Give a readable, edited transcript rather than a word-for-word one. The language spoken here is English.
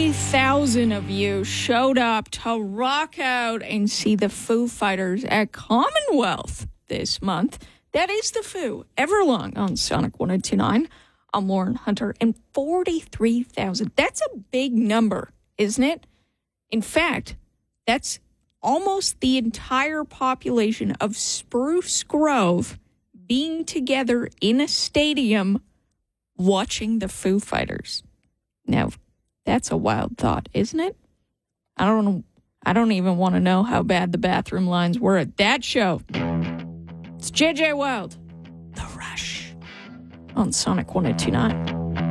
43,000 of you showed up to rock out and see the Foo Fighters at Commonwealth this month. That is the Foo, Everlong on Sonic 102.9. I'm Lauren Hunter, and 43,000. That's a big number, isn't it? In fact, that's almost the entire population of Spruce Grove being together in a stadium watching the Foo Fighters. Now, that's a wild thought, isn't it? I don't even want to know how bad the bathroom lines were at that show. It's JJ Wild, The Rush, on Sonic 102.9.